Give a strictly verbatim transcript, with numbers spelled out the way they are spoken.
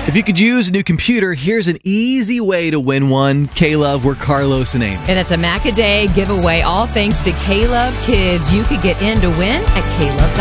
If you could use a new computer, here's an easy way to win one. K-Love, we're Carlos and Amy. And it's a Mac a Day giveaway, all thanks to K-Love Kids. You could get in to win at K Love dot com.